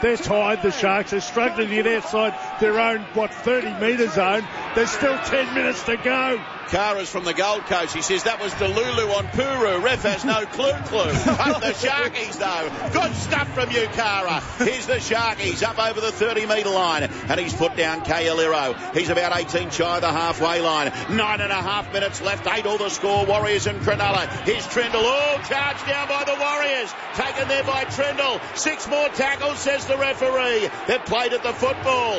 They're tired, the Sharks. They're struggling to get outside their own, 30-metre zone. There's still 10 minutes to go. Kara's from the Gold Coast. He says that was Delulu on Puru. Ref has no clue. Up the Sharkies, though. Good stuff from you, Kara. Here's the Sharkies up over the 30-metre line. And he's put down Kaeliro. He's about 18 shy of the halfway line. 9.5 minutes left. 8 all the score. Warriors and Cronulla. Here's Trindle. Oh, charged down by the Warriors. Taken there by Trindle. 6 more tackles, says the referee. They've played at the football.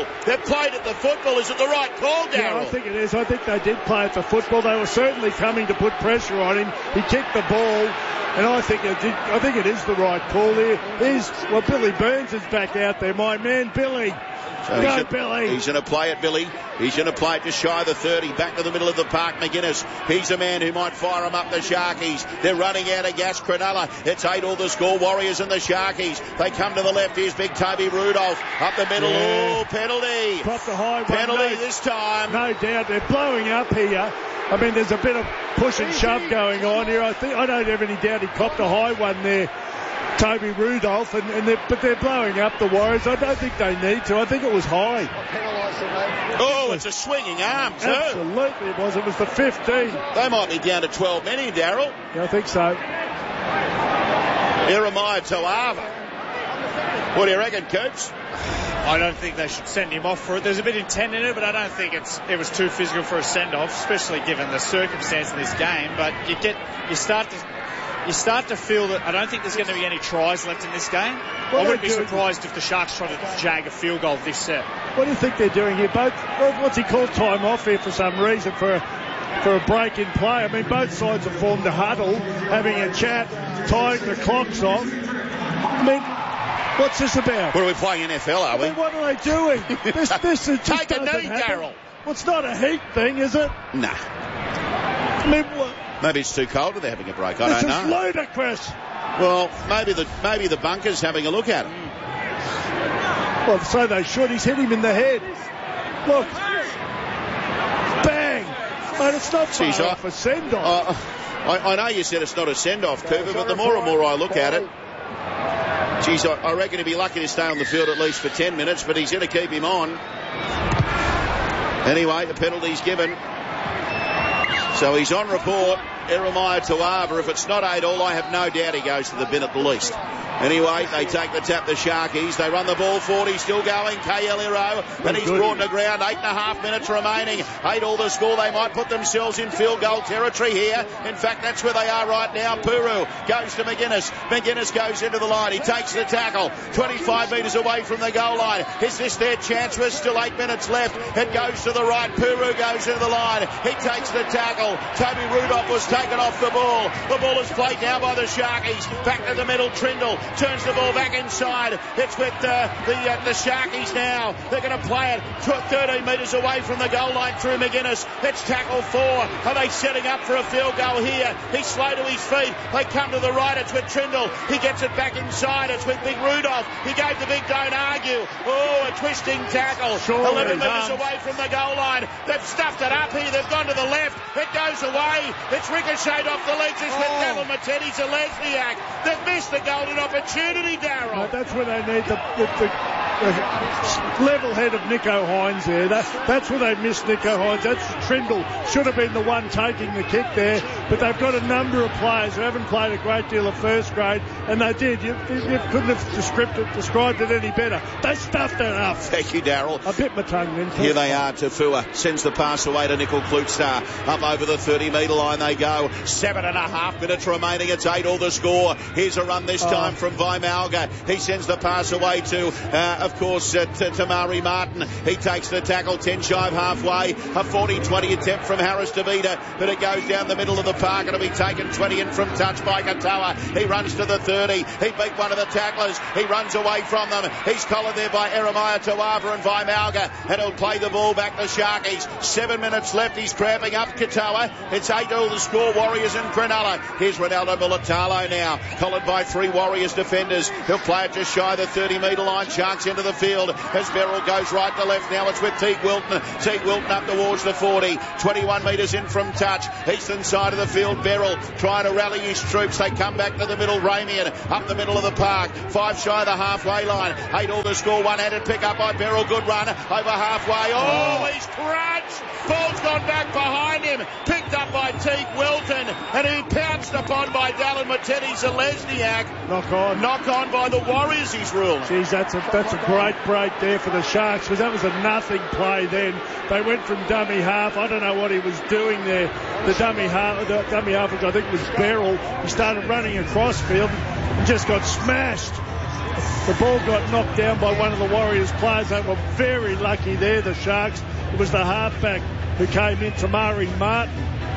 Is it the right call, Darryl? Yeah, I think it is. I think they did play at the football. They were certainly coming to put pressure on him. He kicked the ball, and I think it is the right call there. Billy Burns is back out there, my man, Billy. So Billy. He's going to play it, Billy. He's going to play it just shy of the 30. Back to the middle of the park, McGuinness. He's a man who might fire him up, the Sharkies. They're running out of gas, Cronulla. It's 8 all the score, Warriors and the Sharkies. They come to the left. Here's big Toby Rudolph. Up the middle. Yeah. Oh, penalty. Popped the high one. Penalty this time. No doubt. They're blowing up here. I mean, there's a bit of push and shove going on here. I don't have any doubt he copped a high one there, Toby Rudolph, but they're blowing up the Warriors. I don't think they need to. I think it was high. Oh, it's a swinging arm too. Absolutely it was. It was the 15. They might be down to 12 men here, Darryl. Yeah, I think so. Jeremiah Toava. What do you reckon, Coops? I don't think they should send him off for it. There's a bit of intent in it, but I don't think it was too physical for a send-off, especially given the circumstance of this game. But you start to feel that I don't think there's going to be any tries left in this game. I wouldn't be surprised if the Sharks try to jag a field goal this set. What do you think they're doing here? What's he called time off here for some reason for a break in play? I mean, both sides have formed a huddle, having a chat, tying the clocks off. I mean, what's this about? What are we playing NFL, are we? What are they doing? This is just Take a knee, Darryl. Well, it's not a heat thing, is it? Nah. I mean, maybe it's too cold and they're having a break. I don't know. This is ludicrous. Well, maybe the bunker's having a look at him. Well, so they should. He's hit him in the head. Look. Bang. Mate, it's not far off a send-off. I know you said it's not a send-off, Cooper, but the more and more I look at it, geez, I reckon he'd be lucky to stay on the field at least for 10 minutes, but he's going to keep him on. Anyway, the penalty's given. So he's on report, Jeremiah Toava. If it's not 8-all, I have no doubt he goes to the bin at the least. Anyway, they take the tap, the Sharkies. They run the ball forward. He's still going. Kaeliro. And he's brought to ground. 8.5 minutes remaining. 8-all the score. They might put themselves in field goal territory here. In fact, that's where they are right now. Puru goes to McGuinness. McGuinness goes into the line. He takes the tackle. 25 metres away from the goal line. Is this their chance? There's still 8 minutes left. It goes to the right. Puru goes into the line. He takes the tackle. Toby Rudolph was taken off the ball. The ball is played now by the Sharkies. Back to the middle. Trindle turns the ball back inside. It's with the Sharkies now. They're going to play it 13 metres away from the goal line through McGuinness. It's tackle 4. Are they setting up for a field goal here? He's slow to his feet. They come to the right. It's with Trindle. He gets it back inside. It's with Big Rudolph. He gave the big don't argue. Oh, a twisting tackle. 11 metres away from the goal line. They've stuffed it up here. They've gone to the left. It goes away. It's ricocheted off the legs. It's with Neville Mateti's a Lesniak. They've missed the golden opportunity, Darryl. No, that's where they need the level head of Nico Hines there. That's where they missed Nico Hines. That's Trindle. Should have been the one taking the kick there. But they've got a number of players who haven't played a great deal of first grade, and they did. You couldn't have described it any better. They stuffed it up. Thank you, Darryl. I bit my tongue then. Here they are. Tafua sends the pass away to Nickel Klutstar. Up over the 30-metre line they go. 7.5 minutes remaining. It's 8-all the score. Here's a run this time from Vaimalga. He sends the pass away to, of course, to Tamari Martin. He takes the tackle 10 shy of halfway. A 40-20 attempt from Harris Davida, but it goes down the middle of the park. It'll be taken 20 in from touch by Katoa. He runs to the 30. He beat one of the tacklers. He runs away from them. He's collared there by Jeremiah Toava and Vaimalga, and he'll play the ball back to Sharkies. 7 minutes left. He's cramping up Katoa. It's 8-all the score, Warriors and Cronulla. Here's Ronaldo Mulatalo now, collared by 3 Warriors defenders. He'll play it just shy of the 30-metre line. Sharks in into the field as Beryl goes right to left. Now it's with Teague Wilton. Teague Wilton up towards the 40. 21 metres in from touch. Eastern side of the field. Beryl trying to rally his troops. They come back to the middle. Ramian up the middle of the park. 5 shy of the halfway line. 8 all to score. One-handed pick up by Beryl. Good run over halfway. Oh, he's crunched. Ball's gone back behind him. Picked up by Teague Wilton. And he pounced upon by Dallin Mateti-Zelezniak. Knock on by the Warriors, he's ruled. Geez, that's a great break there for the Sharks, because that was a nothing play then. They went from dummy half. I don't know what he was doing there. The dummy half, which I think was Beryl, he started running across field and just got smashed. The ball got knocked down by one of the Warriors players. They were very lucky there, the Sharks. It was the halfback who came in, Tamari Martin.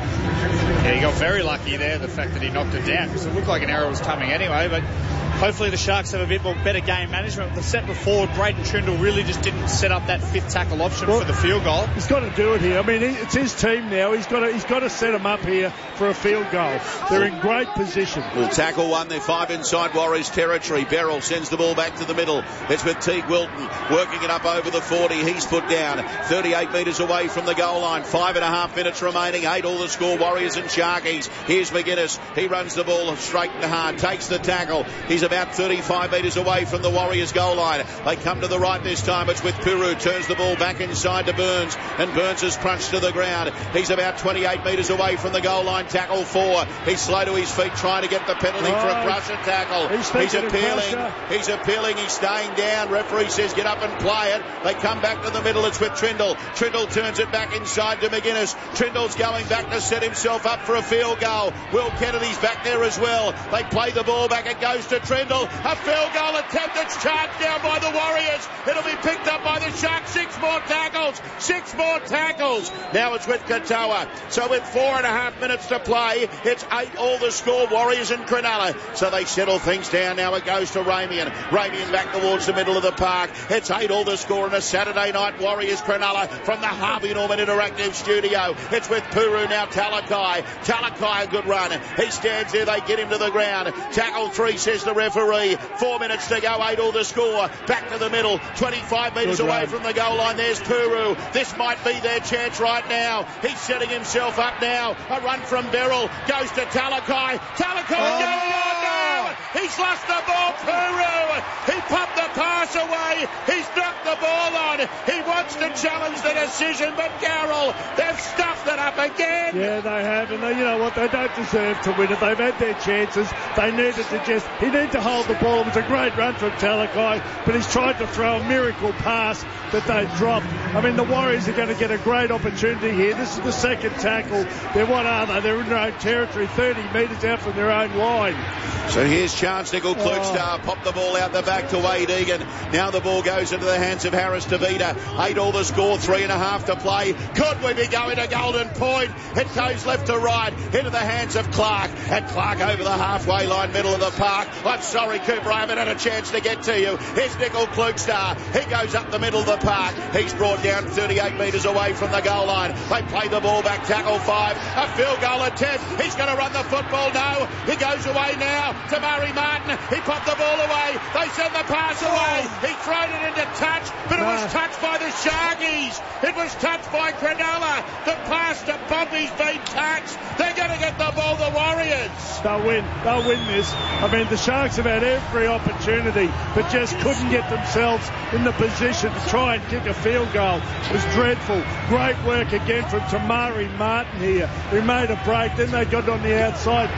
Yeah, he got very lucky there, the fact that he knocked it down, because it looked like an error was coming anyway, but hopefully the Sharks have a bit more better game management. The set before, Braden Trindle really just didn't set up that fifth tackle option for the field goal. He's got to do it here. I mean, it's his team now. He's got to set them up here for a field goal. They're in great position. Well, tackle one. They're 5 inside Warriors territory. Beryl sends the ball back to the middle. It's with Teague Wilton working it up over the 40. He's put down 38 metres away from the goal line. 5.5 minutes remaining. 8 all the score. Warriors and Sharkies. Here's McGuinness. He runs the ball straight and hard. Takes the tackle. He's about 35 metres away from the Warriors goal line. They come to the right this time. It's with Puru. Turns the ball back inside to Burns, and Burns is crunched to the ground. He's about 28 metres away from the goal line. Tackle 4. He's slow to his feet trying to get the penalty for a crusher tackle. He's appealing. He's staying down. Referee says get up and play it. They come back to the middle. It's with Trindle. Trindle turns it back inside to McGuinness. Trindle's going back to set himself up for a field goal. Will Kennedy's back there as well. They play the ball back. It goes to Trindle. A field goal attempt. It's charged down by the Warriors. It'll be picked up by the Sharks. 6 more tackles. 6 more tackles. Now it's with Katoa. So with 4.5 minutes to play, it's 8 all the score. Warriors and Cronulla. So they settle things down. Now it goes to Ramian. Ramian back towards the middle of the park. It's 8 all the score in a Saturday night Warriors Cronulla from the Harvey Norman Interactive Studio. It's with Puru now. Talakai. Talakai, a good run. He stands there. They get him to the ground. Tackle 3, says the referee. 4 minutes to go. 8 all the score. Back to the middle. 25 metres away from the goal line. There's Puru. This might be their chance right now. He's setting himself up now. A run from Beryl. Goes to Talakai. Talakai going on now. He's lost the ball. Puru. He popped the pass away. He's knocked the ball on. He wants to challenge the decision, but Garrell, they've stuffed it up again. Yeah, they have, and you know what? They don't deserve to win it. They've had their chances. They needed to he needed to hold the ball. It was a great run from Talakai, but he's tried to throw a miracle pass that they dropped. I mean, the Warriors are going to get a great opportunity here. This is the second tackle. What are they? They're in their own territory, 30 metres out from their own line. So here's Chance Nickel Klukstar. Pop the ball out the back to Wade Egan. Now the ball goes into the hands of Harris Tavita. 8 all the score, 3.5 to play. Could we be going to Golden Point? It goes left to right into the hands of Clark. And Clark over the halfway line, middle of the park. I'm sorry, Cooper, I haven't had a chance to get to you. Here's Nickel Klukstar. He goes up the middle of the park. He's brought down 38 metres away from the goal line. They play the ball back, tackle 5. A field goal attempt. He's going to run the football. No, he goes away now. Tamari Martin. He popped the ball away. They send the pass away. He thrown it into touch, but it was touched by the Sharkies. It was touched by Cronulla. The pass to Bumpy's been touched. They're going to get the ball, the Warriors. They'll win this. I mean, the Sharks have had every opportunity, but just couldn't get themselves in the position to try and kick a field goal. It was dreadful. Great work again from Tamari Martin here. He made a break, then they got on the outside.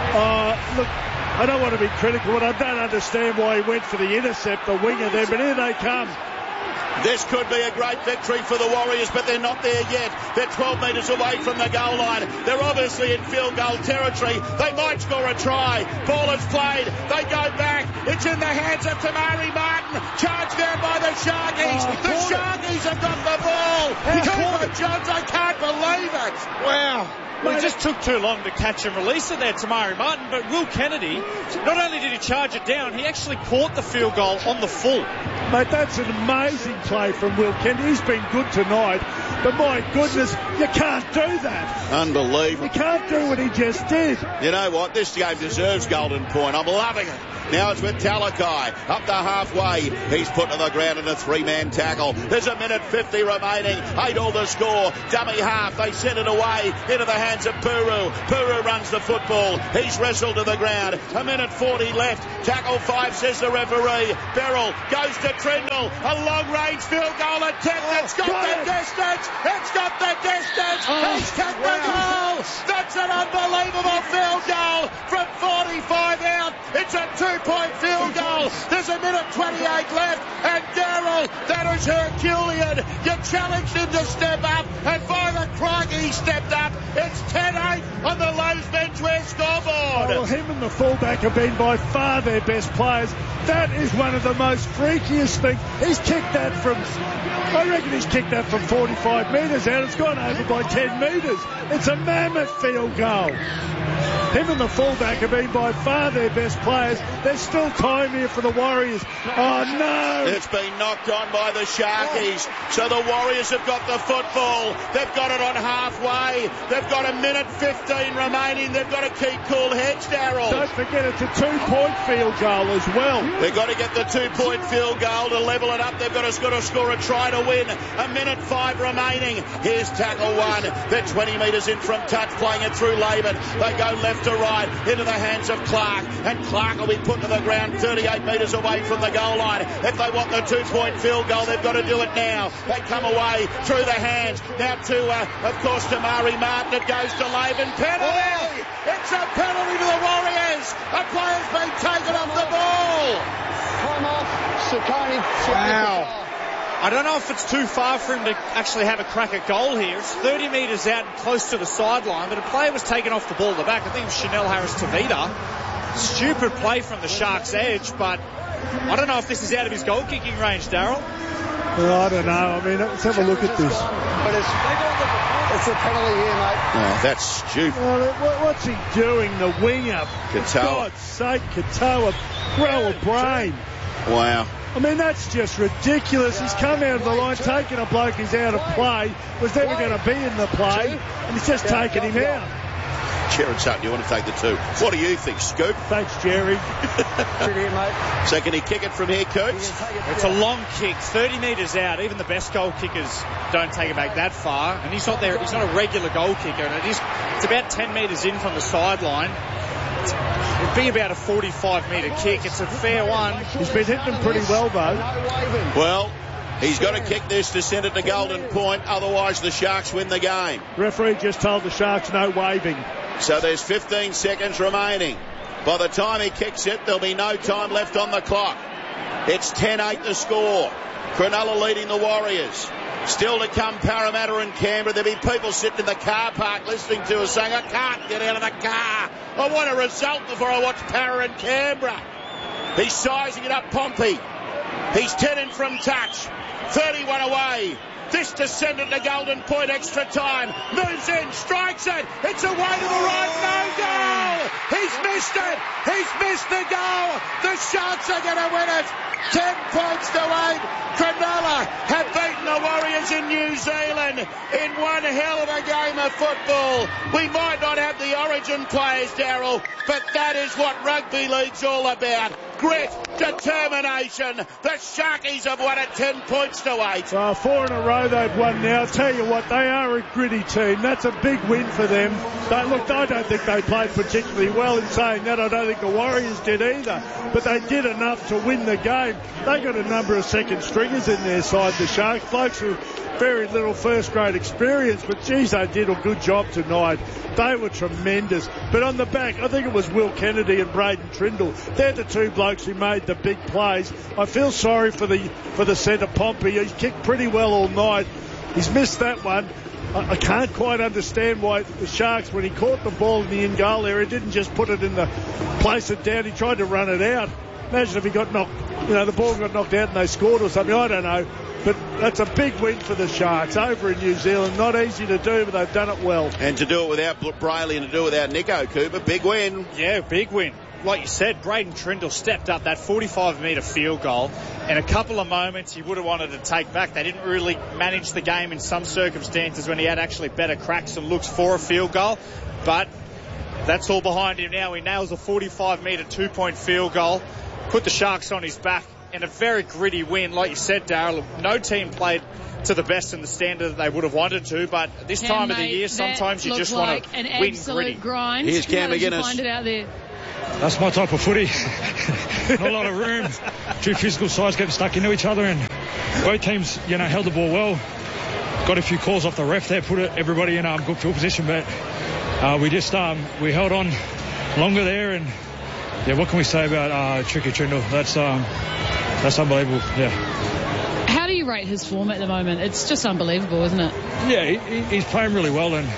Look, I don't want to be critical, but I don't understand why he went for the intercept, the winger there, but here they come. This could be a great victory for the Warriors, but they're not there yet. They're 12 metres away from the goal line. They're obviously in field goal territory. They might score a try. Ball is played. They go back. It's in the hands of Tamari Martin. Charged down by the Sharkies. The Sharkies have got the ball. Cooper Johns, I can't believe it. Wow. Well, it just took too long to catch and release it there, Tamari Martin, but Will Kennedy, not only did he charge it down, he actually caught the field goal on the full. Mate, that's an amazing play from Will Kennedy. He's been good tonight, but my goodness, you can't do that. Unbelievable. You can't do what he just did. You know what? This game deserves Golden Point. I'm loving it. Now it's with Talakai. Up to halfway. He's put to the ground in a 3-man tackle. There's a minute 50 remaining. 8 all to score. Dummy half. They send it away into the hands of Puru. Puru runs the football. He's wrestled to the ground. A minute 40 left. Tackle 5, says the referee. Beryl goes to Trindle. A long-range field goal attempt. It's got the distance. It's got the distance. He's kicked the goal. That's an unbelievable field goal from 45 out. It's a 2-point field goal. There's a minute 28 left. And Darryl, that is Herculean. You challenged him to step up. And by the crikey, he stepped up. It's 10-8 on the Lowe's Menswear scoreboard. Well, him and the fullback have been by far their best players. That is one of the most freakiest things. He's kicked that from, I reckon he's kicked that from 45 metres out. It's gone over by 10 metres. It's a mammoth field goal. Him and the fullback have been by far their best players. There's still time here for the Warriors. Oh, no. It's been knocked on by the Sharkies. So the Warriors have got the football. They've got it on halfway. They've got a minute 15 remaining. They've got to keep cool heads, Darryl. Don't forget it's a 2-point field goal as well. They've got to get the 2-point field goal to level it up. They've got to score a try to win. A minute 5 remaining. Here's tackle 1. They're 20 metres in from touch, playing it through Laban. They go left to right into the hands of Clark, and Clark will be put to the ground 38 metres away from the goal line. If they want the 2-point field goal, they've got to do it now. They come away through the hands now to of course Tamari Martin. It goes to Laban. Penalty. It's a penalty to the Warriors. A player's been taken off the ball. Time off. Sakani. Wow. I don't know if it's too far for him to actually have a crack at goal here. It's 30 metres out and close to the sideline, but a player was taken off the ball at the back. I think it was Chanel Harris-Tavita. Stupid play from the Sharks' edge, but I don't know if this is out of his goal-kicking range, Darryl. Well, I don't know. I mean, let's have a look at this. But it's a penalty here, mate. Oh, that's stupid. Well, what's he doing? The winger. Katoa. For God's sake, Katoa, grow a brain. Wow. I mean, that's just ridiculous. He's come out of the line, taking a bloke who's out of play, was never going to be in the play, and he's just taken him out. Jared Sutton, you want to take the 2. What do you think, Scoop? Thanks, Jerry. Here, mate. So can he kick it from here, Coops? It's a long kick, 30 metres out. Even the best goal kickers don't take it back that far, and he's not there. He's not a regular goal kicker, and it's about 10 metres in from the sideline. It'd be about a 45-metre kick. It's a fair one. He's been hitting them pretty well, though. Well, he's got to kick this to send it to Golden Point, otherwise the Sharks win the game. Referee just told the Sharks no waving. So there's 15 seconds remaining. By the time he kicks it, there'll be no time left on the clock. It's 10-8 the score. Cronulla leading the Warriors. Still to come, Parramatta and Canberra. There'll be people sitting in the car park listening to us saying, I can't get out of the car. I want a result before I watch Parra and Canberra. He's sizing it up, Pompey. He's 10 in from touch. 31 away. This to send it to Golden Point, extra time. Moves in, strikes it. It's away to the right, no goal. He's missed it. He's missed the goal. The Sharks are going to win it. 10 points to 8. Cronulla have beaten the Warriors in New Zealand in one hell of a game of football. We might not have the Origin players, Darryl, but that is what rugby league's all about. Grit, determination. The Sharkies have won it 10 points to 8. Well, 4 in a row they've won now. I'll tell you what, they are a gritty team. That's a big win for them. Look, I don't think they played particularly well. In saying that, I don't think the Warriors did either. But they did enough to win the game. They got a number of second stringers in their side, the Sharks. Blokes with very little first-grade experience, but geez, they did a good job tonight. They were tremendous. But on the back, I think it was Will Kennedy and Braden Trindle. They're the two blokes who made the big plays. I feel sorry for the centre, Pompey. He's kicked pretty well all night. He's missed that one. I can't quite understand why the Sharks, when he caught the ball in the in-goal area, didn't just put it in the place it down. He tried to run it out. Imagine if he got knocked, the ball got knocked out and they scored or something. I don't know. But that's a big win for the Sharks over in New Zealand. Not easy to do, but they've done it well. And to do it without Brayley and to do it without Nico Cooper, big win. Yeah, big win. Like you said, Braden Trindle stepped up that 45-metre field goal. In a couple of moments, he would have wanted to take back. They didn't really manage the game in some circumstances when he had actually better cracks and looks for a field goal. But That's all behind him now. He nails a 45-metre 2-point field goal. Put the Sharks on his back in a very gritty win. Like you said, Darryl, no team played to the best in the standard that they would have wanted to, but this time of the year, sometimes you just want to win gritty. Grind. Here's Cam McGuinness. Find it out there. That's my type of footy. Not a lot of room. Two physical sides getting stuck into each other, and both teams, held the ball well. Got a few calls off the ref there, put everybody in good field position, but we just we held on longer there, and what can we say about Tricky Trindle? That's unbelievable. Yeah. How do you rate his form at the moment? It's just unbelievable, isn't it? Yeah, he's playing really well, and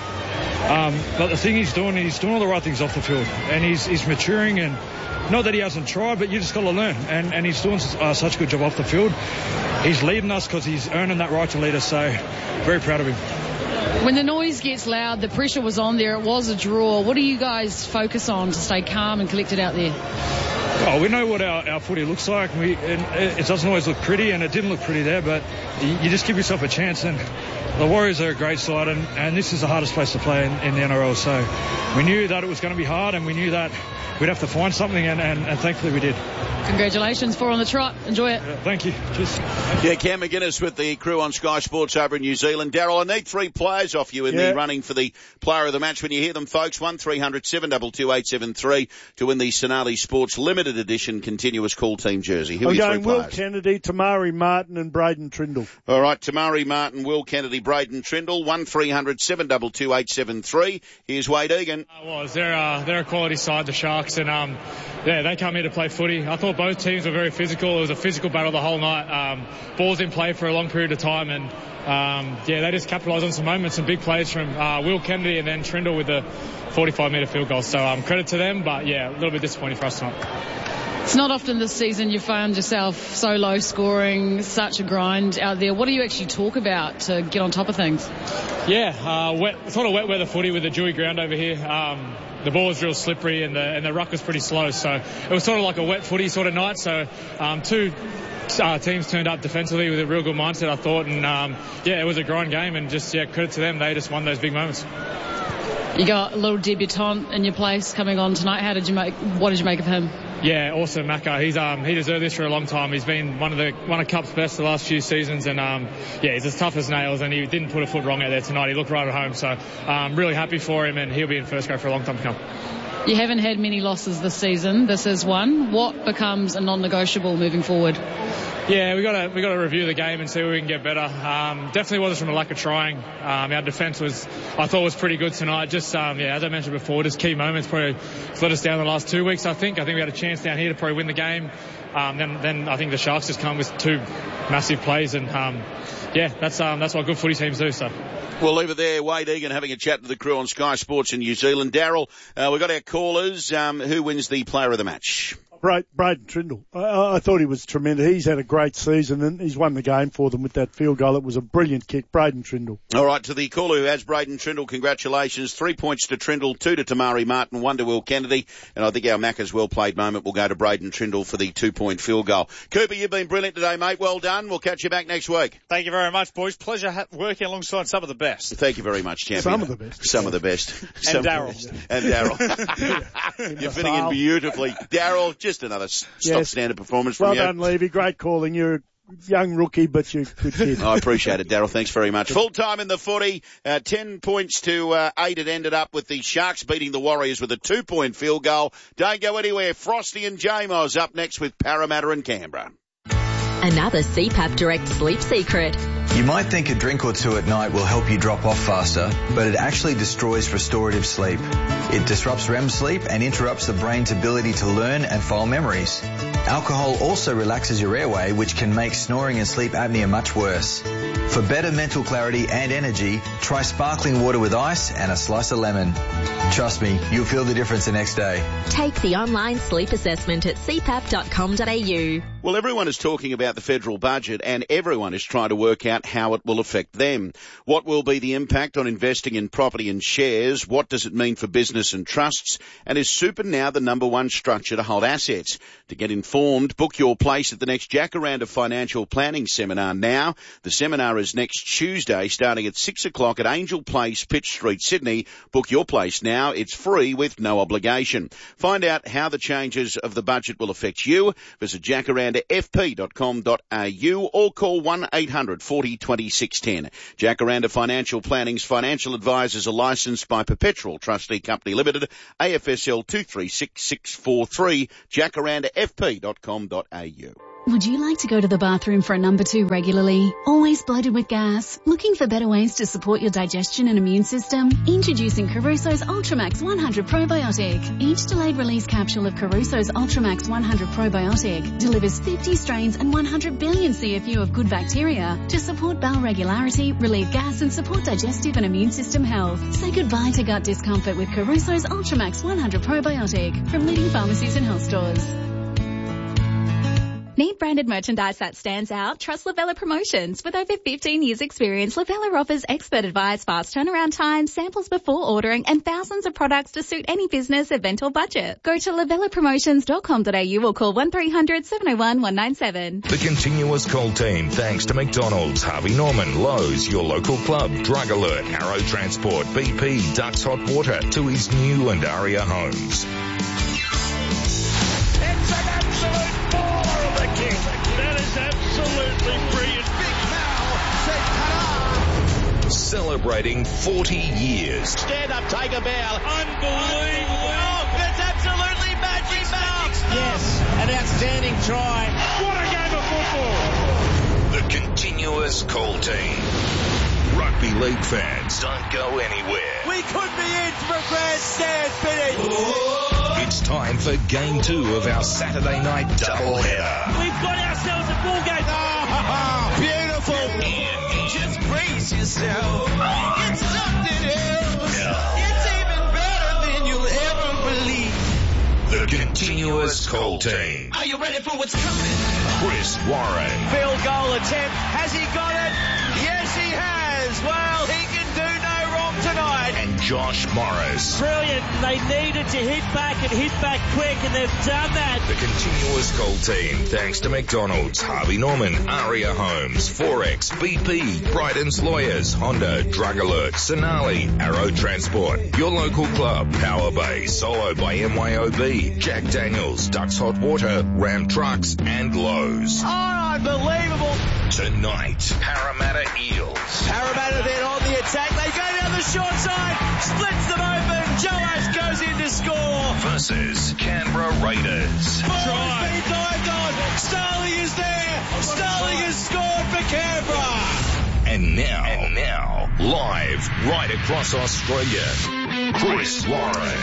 but the thing he's doing all the right things off the field, and he's maturing, and not that he hasn't tried, but you just got to learn, and he's doing such a good job off the field. He's leading us because he's earning that right to lead us, so very proud of him. When the noise gets loud, the pressure was on there, it was a draw. What do you guys focus on to stay calm and collected out there? Oh, we know what our footy looks like. It doesn't always look pretty, and it didn't look pretty there, but you just give yourself a chance. And the Warriors are a great side, and this is the hardest place to play in the NRL. So we knew that it was going to be hard, and we knew that we'd have to find something, and thankfully we did. Congratulations, 4 on the trot. Enjoy it. Thank you. Cheers. Yeah, Cam McGuinness with the crew on Sky Sports over in New Zealand. Darryl, I need 3 players off you in the running for the player of the match. When you hear them, folks, 1300 722 873 to win the Sonali Sports Limited Edition continuous call team jersey. Who are your 3 players? Will Kennedy, Tamari Martin and Braden Trindle. All right, Tamari Martin, Will Kennedy, Braden Trindle, 1300 722 873. Here's Wade Egan. They're a quality side, the Sharks, and they come here to play footy. I thought both teams were very physical. It was a physical battle the whole night. Balls in play for a long period of time, and they just capitalised on some moments, some big plays from Will Kennedy and then Trindle with the 45-metre field goal. So credit to them, but a little bit disappointing for us tonight. It's not often this season you found yourself so low scoring, such a grind out there. What do you actually talk about to get on top of things? Sort of wet weather footy with the dewy ground over here. The ball was real slippery, and the ruck was pretty slow, so it was sort of like a wet footy sort of night. So 2 teams turned up defensively with a real good mindset, I thought, and it was a grind game, and just credit to them, they just won those big moments. You got a little debutant in your place coming on tonight. What did you make of him? Yeah, awesome, Macca. He deserved this for a long time. He's been one of Cup's best the last few seasons, and he's as tough as nails, and he didn't put a foot wrong out there tonight. He looked right at home, so I'm really happy for him, and he'll be in first grade for a long time to come. You haven't had many losses this season. This is one. What becomes a non-negotiable moving forward? Yeah, we got to review the game and see where we can get better. Definitely wasn't from a lack of trying. Our defence I thought was pretty good tonight. Just as I mentioned before, just key moments probably let us down the last 2 weeks. I think we had a chance down here to probably win the game. Then I think the Sharks just come with 2 massive plays, and that's what good footy teams do. So. We'll leave it there. Wade Egan having a chat to the crew on Sky Sports in New Zealand. Darryl, we've got our callers. Who wins the player of the match? Braden Trindle. I thought he was tremendous. He's had a great season, and he's won the game for them with that field goal. It was a brilliant kick. Braden Trindle. All right, to the caller who has Braden Trindle, congratulations. 3 points to Trindle, 2 to Tamari Martin, 1 to Will Kennedy, and I think our Macca's well-played moment will go to Braden Trindle for the 2-point field goal. Cooper, you've been brilliant today, mate. Well done. We'll catch you back next week. Thank you very much, boys. Pleasure working alongside some of the best. Thank you very much, champion. Some of the best. Some of the best. And Darryl. And Darryl. You're fitting in beautifully. Darryl, just another standard performance from you. Well done, Levy. Great calling. You're a young rookie, but you're a good kid. I appreciate it, Darryl. Thanks very much. Full time in the footy. 10 points to 8 it ended up with the Sharks beating the Warriors with a 2-point field goal. Don't go anywhere. Frosty and J-Mo's up next with Parramatta and Canberra. Another CPAP Direct sleep secret. You might think a drink or 2 at night will help you drop off faster, but it actually destroys restorative sleep. It disrupts REM sleep and interrupts the brain's ability to learn and file memories. Alcohol also relaxes your airway, which can make snoring and sleep apnea much worse. For better mental clarity and energy, try sparkling water with ice and a slice of lemon. Trust me, you'll feel the difference the next day. Take the online sleep assessment at cpap.com.au. Well, everyone is talking about the federal budget, and everyone is trying to work out how it will affect them. What will be the impact on investing in property and shares? What does it mean for business and trusts? And is super now the number one structure to hold assets? To get informed informed. Book your place at the next Jacaranda Financial Planning Seminar now. The seminar is next Tuesday, starting at 6 o'clock at Angel Place, Pitt Street, Sydney. Book your place now. It's free with no obligation. Find out how the changes of the budget will affect you. Visit jacarandafp.com.au or call 1-800 40 2610. Jacaranda Financial Planning's financial advisors are licensed by Perpetual Trustee Company Limited, AFSL 236643, jacarandafp.com.au. Would you like to go to the bathroom for a number 2 regularly? Always bloated with gas? Looking for better ways to support your digestion and immune system? Introducing Caruso's Ultramax 100 Probiotic. Each delayed release capsule of Caruso's Ultramax 100 Probiotic delivers 50 strains and 100 billion CFU of good bacteria to support bowel regularity, relieve gas and support digestive and immune system health. Say goodbye to gut discomfort with Caruso's Ultramax 100 Probiotic from leading pharmacies and health stores. Need branded merchandise that stands out? Trust Lavella Promotions. With over 15 years experience, Lavella offers expert advice, fast turnaround time, samples before ordering, and thousands of products to suit any business, event or budget. Go to lavellapromotions.com.au or call 1300 701 197. The continuous call team, thanks to McDonald's, Harvey Norman, Lowe's, your local club, Drug Alert, Arrow Transport, BP, Ducks Hot Water, to his new and Aria homes. It's an absolute baller of a kick. That is absolutely brilliant. Big foul. Celebrating 40 years. Stand up, take a bow. Unbelievable. Oh, that's absolutely magic stuff. Yes, an outstanding try. What a game of football. The continuous call team. Rugby league fans, don't go anywhere. We could be in for a grandstand finish. It's time for Game 2 of our Saturday night doubleheader. We've got ourselves a ball game. Oh, beautiful. Just brace yourself. It's something else. It's even better than you'll ever believe. The continuous call team. Are you ready for what's coming? Chris Warren. Field goal attempt. Has he got it? Yes, he has. Well, he can do no wrong tonight. And Josh Morris. Brilliant. They needed to hit back quick, and they've done that. The continuous call team, thanks to McDonald's, Harvey Norman, Aria Homes, Forex, BP, Bryden's Lawyers, Honda, Drug Alert, Sonali, Arrow Transport, your local club, Power Bay, Solo by MYOB, Jack Daniels, Ducks Hot Water, Ram Trucks, and Lowe's. Unbelievable. Tonight, Parramatta Eels. Parramatta then on the attack. They go down the short side, splits them open. Joash goes in to score. Versus Canberra Raiders. Try. Dived on. Starling is there. Starling has scored for Canberra. And now, live right across Australia, Chris Warren.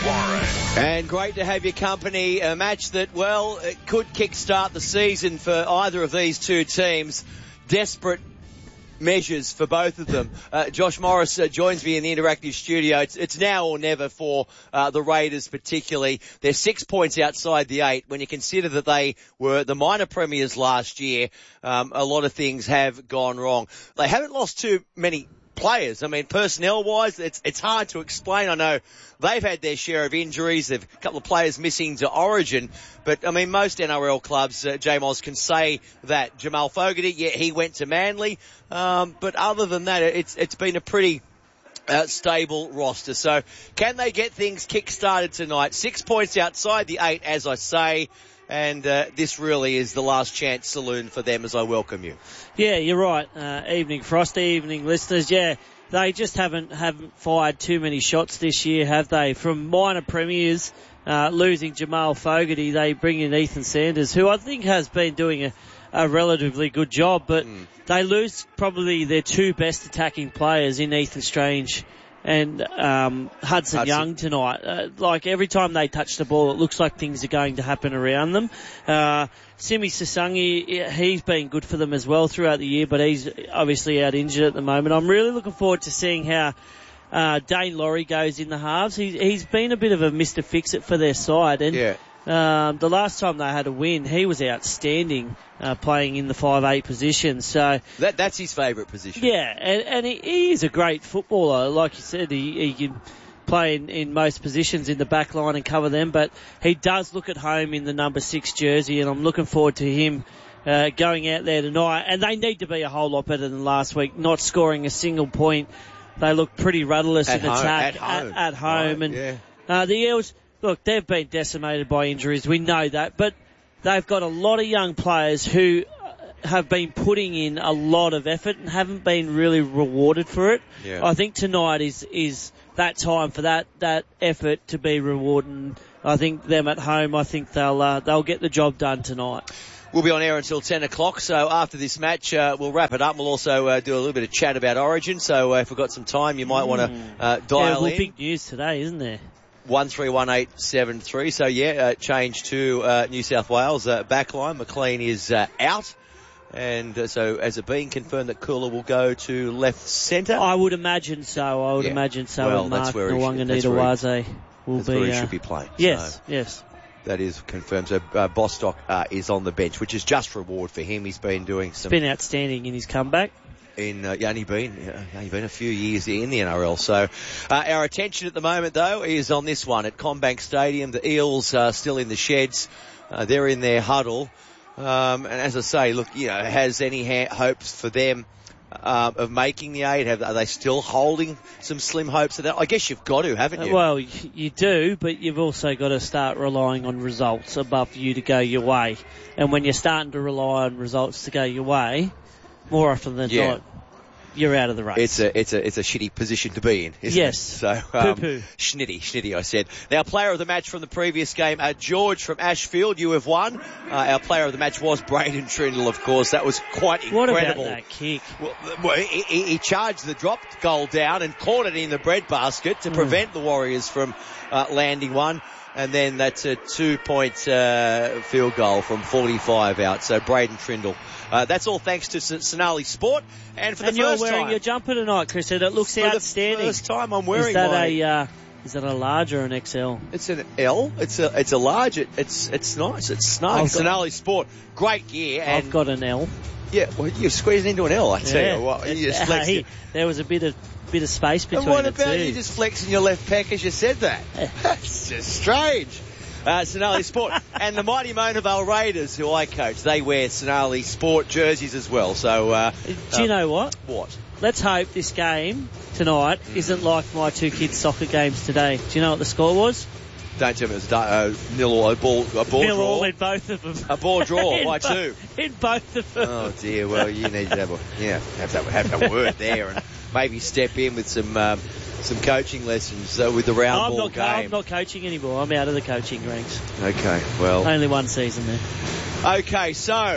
And great to have your company. A match that, well, it could kickstart the season for either of these two teams. Desperate measures for both of them. Josh Morris joins me in the interactive studio. It's now or never for the Raiders particularly. They're 6 points outside the 8. When you consider that they were the minor premiers last year, a lot of things have gone wrong. They haven't lost too many players. I mean, personnel-wise, it's hard to explain. I know they've had their share of injuries. They've a couple of players missing to Origin. But, I mean, most NRL clubs, J-Moz, can say that. Jamal Fogarty, yeah, he went to Manly. But other than that, it's been a pretty stable roster. So can they get things kick-started tonight? 6 points outside the 8, as I say. And this really is the last chance saloon for them as I welcome you. Yeah, you're right. Evening Frosty, evening listeners. Yeah, they just haven't fired too many shots this year, have they? From minor premiers, losing Jamal Fogarty, they bring in Ethan Sanders, who I think has been doing a relatively good job, but they lose probably their two best attacking players in Ethan Strange and Hudson Young tonight. Like every time they touch the ball, it looks like things are going to happen around them. Simi Sasangi, he's been good for them as well throughout the year, but he's obviously out injured at the moment. I'm really looking forward to seeing how Dane Laurie goes in the halves. He's been a bit of a Mr. Fix-It for their side, and the last time they had a win, he was outstanding, playing in the 5'8" position. So that's his favourite position. Yeah, and he is a great footballer. Like you said, he can play in most positions in the back line and cover them, but he does look at home in the number 6 jersey, and I'm looking forward to him going out there tonight. And they need to be a whole lot better than last week, not scoring a single point. They look pretty rudderless in attack at home. Right, and the Eels, look, they've been decimated by injuries. We know that, but they've got a lot of young players who have been putting in a lot of effort and haven't been really rewarded for it. Yeah. I think tonight is that time for that effort to be rewarded. I think them at home, I think they'll get the job done tonight. We'll be on air until 10 o'clock, so after this match, we'll wrap it up. We'll also do a little bit of chat about Origin, so if we've got some time, you might want to dial in. Big news today, isn't there? 131873, so change to New South Wales backline. McLean is out, and so has it been confirmed that Kula will go to left centre? I would imagine so. Imagine so. Well, and Mark that's where Nawaqanitawase will be. Where he should be playing. Yes, so. yes. That is confirmed. So Bostock is on the bench, which is just reward for him. He's been doing some. He's been outstanding in his comeback. Only been a few years in the NRL. So our attention at the moment, though, is on this one at CommBank Stadium. The Eels are still in the sheds. They're in their huddle. And as I say, look, has any hopes for them of making the 8? Are they still holding some slim hopes of that? I guess you've got to, haven't you? Well, you do, but you've also got to start relying on results above you to go your way. And when you're starting to rely on results to go your way, more often than not, you're out of the race. It's a shitty position to be in, isn't it? So, Schnitty, I said. Now, player of the match from the previous game, George from Ashfield, you have won. Our player of the match was Braden Trindle, of course. That was quite incredible. What about that kick? Well, he charged the dropped goal down and caught it in the breadbasket to prevent the Warriors from landing one. And then that's a 2-point field goal from 45 out. So Braden Trindle. That's all thanks to Sonali Sport. And for the you're first wearing time, your jumper tonight, Chris, and it looks outstanding. For the first time I'm wearing Is that a large or an XL? It's an L. It's a large. It's nice. It's snug. Sonali Sport. Great gear. And I've got an L. Yeah, well, you're squeezing into an L, I tell you. Well, you just flexed there was a bit of space between and what the about two. you just flexing your left pec as you said that? That's just strange. Sonali Sport. And the mighty Monavale Raiders, who I coach, they wear Sonali Sport jerseys as well. So, do you know what? What? Let's hope this game tonight isn't like my two kids' soccer games today. Do you know what the score was? Don't tell me it was nil or a ball draw. Nil all in both of them. A ball draw by two. In both of them. Oh dear. Well, you need to have a word there and maybe step in with some coaching lessons with the round ball game. I'm not coaching anymore. I'm out of the coaching ranks. Okay. Well. Only one season there. Okay.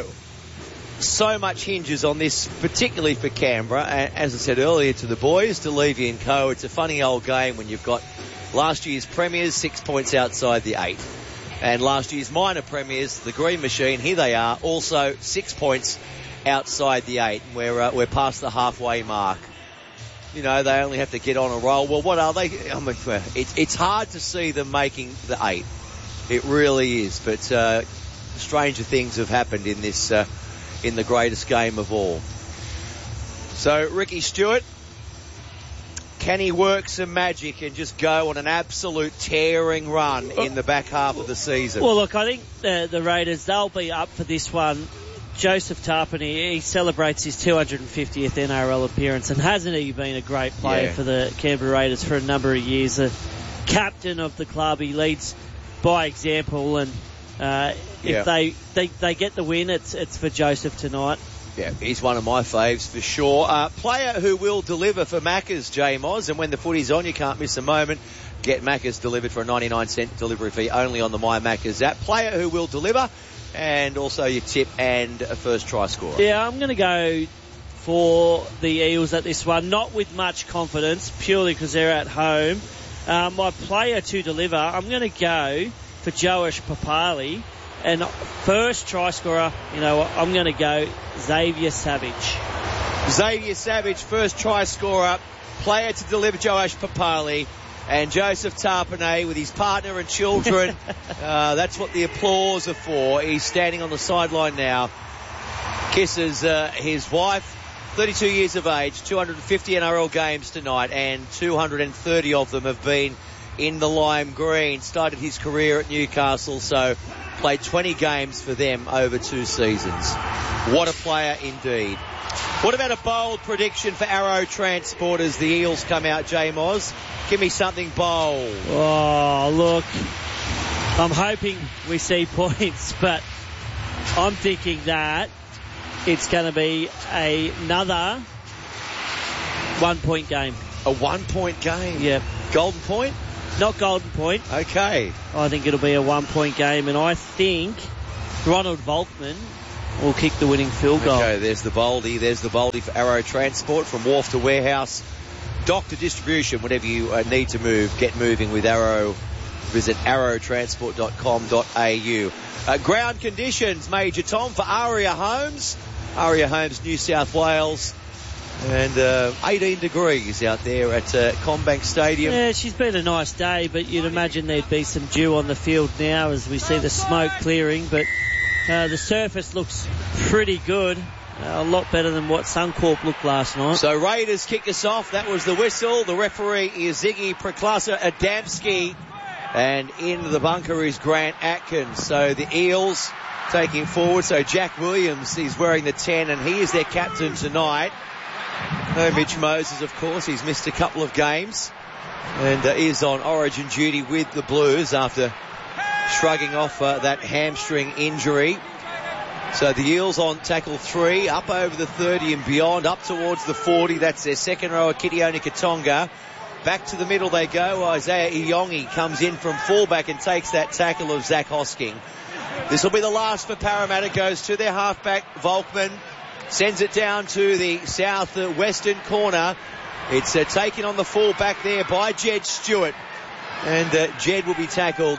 So much hinges on this, particularly for Canberra. And as I said earlier to the boys, to Levy and Co, it's a funny old game when you've got last year's premiers 6 points outside the 8. And last year's minor premiers, the Green Machine, here they are, also 6 points outside the 8. And we're past the halfway mark. They only have to get on a roll. Well, what are they? I mean, it's hard to see them making the 8. It really is. But stranger things have happened in this in the greatest game of all. So, Ricky Stewart, can he work some magic and just go on an absolute tearing run in the back half of the season? Well, look, I think the Raiders, they'll be up for this one. Joseph Tarpany, he celebrates his 250th NRL appearance, and hasn't he been a great player for the Canberra Raiders for a number of years? The captain of the club, he leads by example, and if they get the win, it's for Joseph tonight. Yeah, he's one of my faves for sure. Player who will deliver for Macca's, J Moz, and when the footy's on, you can't miss a moment. Get Macca's delivered for a 99-cent delivery fee only on the My Macca's app. Player who will deliver, and also your tip and a first try scorer. Yeah, I'm going to go for the Eels at this one, not with much confidence, purely because they're at home. My player to deliver, I'm going to go for Joash Papali. And first try scorer, I'm going to go Xavier Savage. Xavier Savage, first try scorer. Player to deliver, Joash Papali. And Joseph Tarpanay with his partner and children. That's what the applause are for. He's standing on the sideline now. Kisses his wife 32 years of age, 250 NRL games tonight, and 230 of them have been in the lime green. Started his career at Newcastle, so played 20 games for them over 2 seasons. What a player indeed. What about a bold prediction for Arrow Transport as the Eels come out, J. Moz? Give me something bold. Oh, look, I'm hoping we see points, but I'm thinking that it's going to be another 1 point game. A 1 point game? Yeah. Golden point? Not golden point. Okay. I think it'll be a 1 point game, and I think Ronald Volkman will kick the winning field goal. Okay, there's the Boldy. There's the Boldy for Arrow Transport, from wharf to warehouse, dock to distribution. Whenever you need to move, get moving with Arrow. Visit arrowtransport.com.au. Ground conditions, Major Tom, for Aria Homes. Aria Homes, New South Wales. And 18 degrees out there at CommBank Stadium. Yeah, she's been a nice day, but you'd imagine there'd be some dew on the field now as we see the smoke clearing. But the surface looks pretty good. A lot better than what Suncorp looked last night. So Raiders kick us off. That was the whistle. The referee is Ziggy Preklasa-Adamski. And in the bunker is Grant Atkins. So the Eels taking forward. So Jack Williams is wearing the 10, and he is their captain tonight. No Mitch Moses, of course. He's missed a couple of games and is on Origin duty with the Blues after shrugging off that hamstring injury. So the Eels on tackle 3, up over the 30 and beyond, up towards the 40. That's their second rower, Kitione Katonga. Back to the middle they go. Isaiah Iongi comes in from fullback and takes that tackle of Zach Hosking. This will be the last for Parramatta. Goes to their halfback, Volkman. Sends it down to the south-western corner. It's taken on the fullback there by Jed Stewart. And Jed will be tackled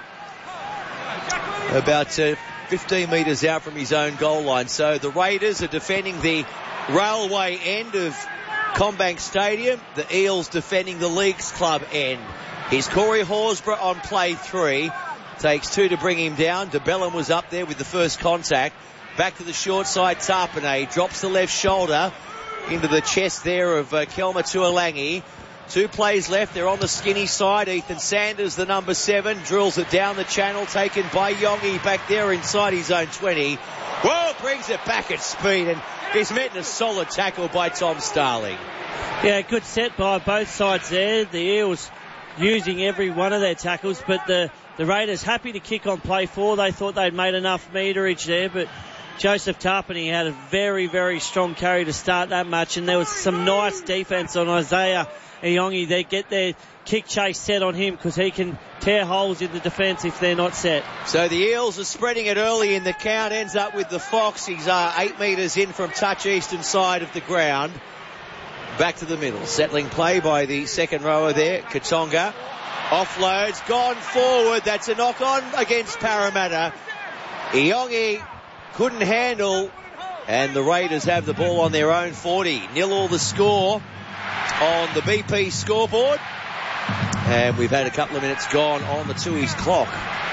about 15 metres out from his own goal line. So the Raiders are defending the railway end of CommBank Stadium. The Eels defending the Leagues Club end. Here's Corey Horsburgh on play 3. Takes 2 to bring him down. DeBellum was up there with the first contact. Back to the short side, Tarpanay drops the left shoulder into the chest there of Kelma Tuolangi. 2 plays left. They're on the skinny side. Ethan Sanders, the number 7, drills it down the channel, taken by Yongi back there inside his own 20. Whoa, brings it back at speed, and he's met in a solid tackle by Tom Starling. Yeah, good set by both sides there. The Eels using every one of their tackles, but the Raiders happy to kick on play 4. They thought they'd made enough meterage there, but Joseph Tarpanay had a very, very strong carry to start that match, and there was some nice defence on Isaiah Iongi. They get their kick chase set on him because he can tear holes in the defence if they're not set. So the Eels are spreading it early in the count. Ends up with the Fox. He's 8 metres in from touch eastern side of the ground. Back to the middle. Settling play by the second rower there, Katonga. Offloads, gone forward. That's a knock on against Parramatta. Iongi couldn't handle, and the Raiders have the ball on their own 40. 0-0 the score on the BP scoreboard, and we've had a couple of minutes gone on the Tooheys clock.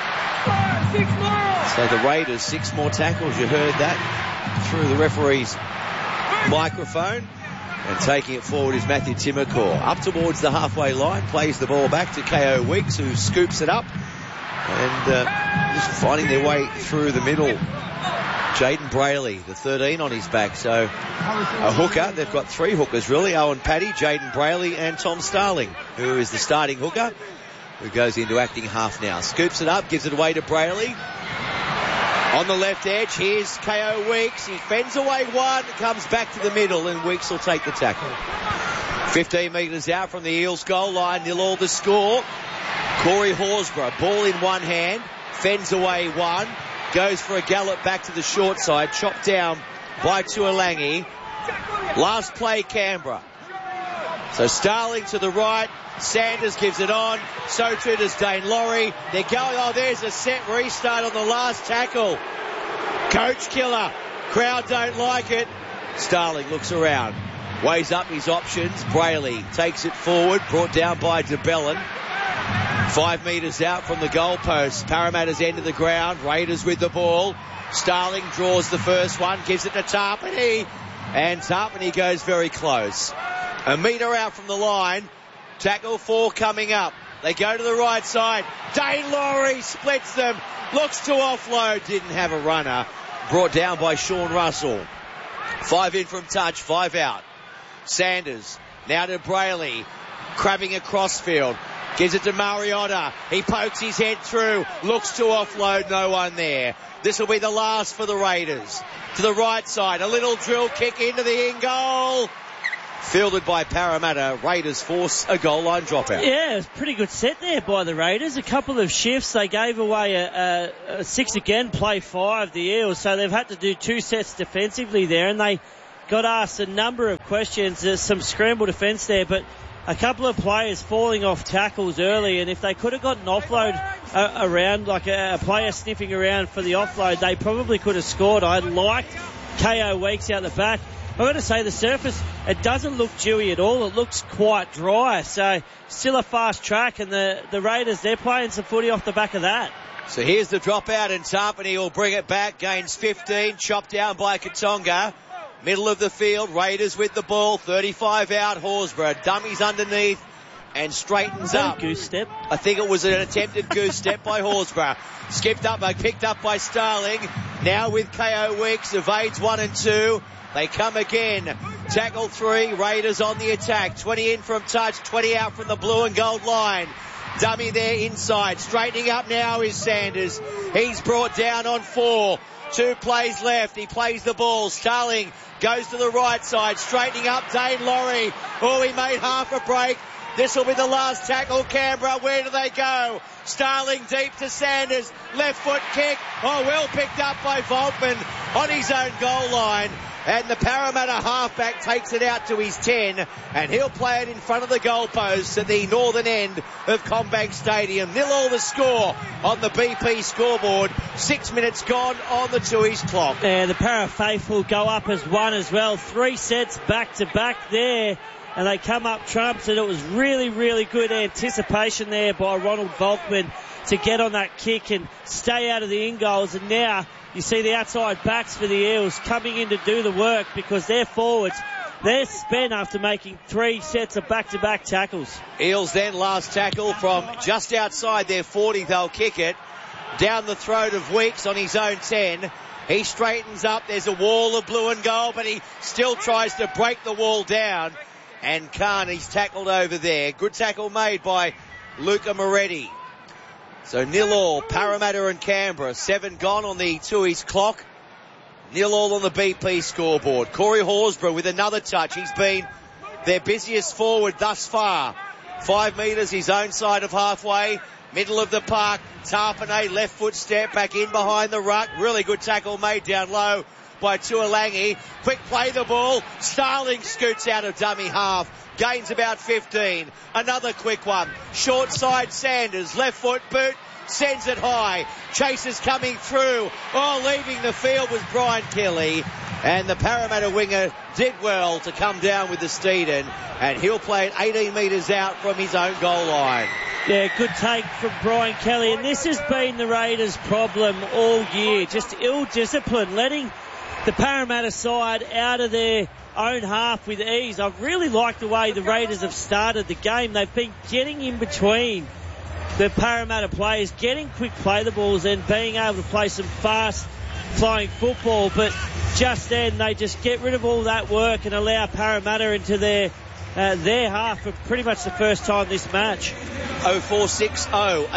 So the Raiders, 6 more tackles. You heard that through the referee's microphone. And taking it forward is Matthew Timmercore. Up towards the halfway line, plays the ball back to K.O. Weeks, who scoops it up. And just finding their way through the middle. Jaden Brayley, the 13 on his back. So a hooker. They've got 3 hookers, really. Owen Paddy, Jaden Brayley, and Tom Starling, who is the starting hooker, who goes into acting half now. Scoops it up, gives it away to Brayley. On the left edge, here's K.O. Weeks. He fends away 1, comes back to the middle, and Weeks will take the tackle. 15 metres out from the Eels goal line, 0-0 the score. Corey Horsburgh, ball in one hand, fends away 1, goes for a gallop back to the short side, chopped down by Tuolangi. Last play, Canberra. So Starling to the right, Sanders gives it on, so too does Dane Laurie. They're going, there's a set restart on the last tackle. Coach killer. Crowd don't like it. Starling looks around, weighs up his options. Brayley takes it forward, brought down by DeBellum. 5 metres out from the goalpost. Parramatta's end of the ground. Raiders with the ball. Starling draws the first one, gives it to Tarpanay. And Tarpany goes very close. A metre out from the line. Tackle 4 coming up. They go to the right side. Dane Laurie splits them. Looks to offload. Didn't have a runner. Brought down by Sean Russell. 5 in from touch, 5 out. Sanders now to Brayley. Crabbing across field. Gives it to Mariota. He pokes his head through. Looks to offload. No one there. This will be the last for the Raiders. To the right side. A little drill kick into the in goal. Fielded by Parramatta. Raiders force a goal line dropout. Yeah, it was a pretty good set there by the Raiders. A couple of shifts. They gave away a 6 again, play 5, the Eels. So they've had to do 2 sets defensively there. And they got asked a number of questions. There's some scramble defence there, but a couple of players falling off tackles early, and if they could have got an offload around, like a player sniffing around for the offload, they probably could have scored. I liked KO Weeks out the back. I've got to say, the surface, it doesn't look dewy at all. It looks quite dry, so still a fast track, and the Raiders, they're playing some footy off the back of that. So here's the dropout, and Tarpany will bring it back, gains 15, chopped down by Katonga. Middle of the field, Raiders with the ball, 35 out, Horsburgh. Dummies underneath and straightens up. Goose step. I think it was an attempted goose step by Horsburgh. Skipped up, picked up by Starling. Now with KO Weeks, evades 1 and 2. They come again. Tackle 3, Raiders on the attack. 20 in from touch, 20 out from the blue and gold line. Dummy there inside. Straightening up now is Sanders. He's brought down on 4. 2 plays left. He plays the ball. Starling goes to the right side. Straightening up Dane Laurie. Oh, he made half a break. This will be the last tackle. Canberra, where do they go? Starling deep to Sanders. Left foot kick. Oh, well picked up by Volkman on his own goal line. And the Parramatta halfback takes it out to his 10, and he'll play it in front of the goalposts at the northern end of CommBank Stadium. 0-0 the score on the BP scoreboard. 6 minutes gone on the Tooheys clock. Yeah, the Para faithful go up as 1 as well. 3 sets back to back there, and they come up trumps, and it was really, really good anticipation there by Ronald Volkman to get on that kick and stay out of the in-goals. And now you see the outside backs for the Eels coming in to do the work, because their forwards, they're spent after making 3 sets of back-to-back tackles. Eels then last tackle from just outside their 40. They'll kick it down the throat of Weeks on his own 10. He straightens up. There's a wall of blue and gold, but he still tries to break the wall down. And Khan, he's tackled over there. Good tackle made by Luca Moretti. So 0-0, Parramatta and Canberra. 7 gone on the Tooheys clock. 0-0 on the BP scoreboard. Corey Horsburgh with another touch. He's been their busiest forward thus far. 5 metres, his own side of halfway. Middle of the park. Tarpanay, left foot step back in behind the ruck. Really good tackle made down low by Tuolangi. Quick play the ball. Starling scoots out of dummy half. Gains about 15. Another quick one. Short side Sanders. Left foot boot. Sends it high. Chasers coming through. Oh, leaving the field was Brian Kelly. And the Parramatta winger did well to come down with the Steeden. And he'll play it 18 metres out from his own goal line. Yeah, good take from Brian Kelly. And this has been the Raiders' problem all year. Just ill discipline, letting the Parramatta side out of their own half with ease. I've really liked the way the Raiders have started the game. They've been getting in between the Parramatta players, getting quick play the balls and being able to play some fast flying football. But just then they just get rid of all that work and allow Parramatta into their half for pretty much the first time this match. 0460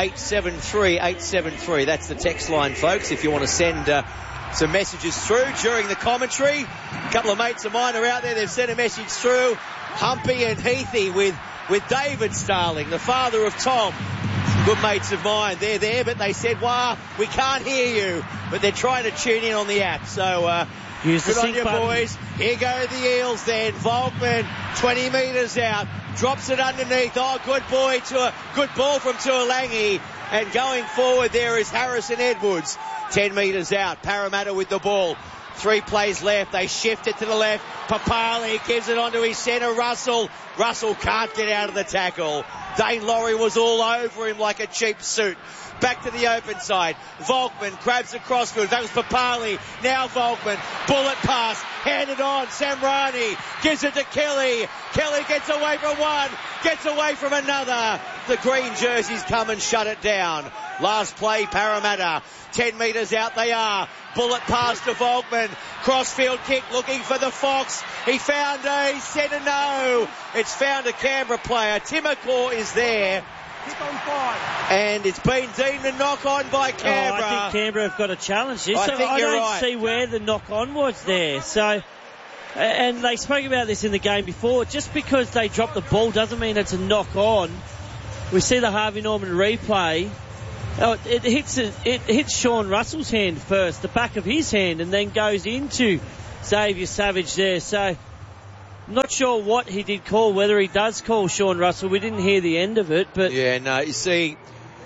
873 873. That's the text line, folks, if you want to send some messages through during the commentary. A couple of mates of mine are out there. They've sent a message through. Humpy and Heathy with David Starling, the father of Tom. Good mates of mine. They're there, but they said, wow, we can't hear you. But they're trying to tune in on the app. So good on you, boys. Here go the Eels then. Volkman, 20 metres out. Drops it underneath. Oh, good ball from Tuolangi. And going forward there is Harrison Edwards. 10 metres out. Parramatta with the ball. 3 plays left. They shift it to the left. Papali gives it onto his centre, Russell. Russell can't get out of the tackle. Dane Laurie was all over him like a cheap suit. Back to the open side. Volkman grabs the crossfield. That was Papali. Now Volkman. Bullet pass. Handed on. Samrani gives it to Kelly. Kelly gets away from one. Gets away from another. The green jerseys come and shut it down. Last play, Parramatta. 10 metres out they are. Bullet pass to Volkman. Crossfield kick looking for the Fox. He found a centre. No. It's found a Canberra player. Timacor is there. And it's been deemed a knock-on by Canberra. I think Canberra have got a challenge here. I don't see where the knock-on was there. So, and they spoke about this in the game before. Just because they drop the ball doesn't mean it's a knock-on. We see the Harvey Norman replay. It hits Sean Russell's hand first, the back of his hand, and then goes into Xavier Savage there. So, I'm not sure what he did call, whether he does call Sean Russell. We didn't hear the end of it, but... Yeah, no, you see,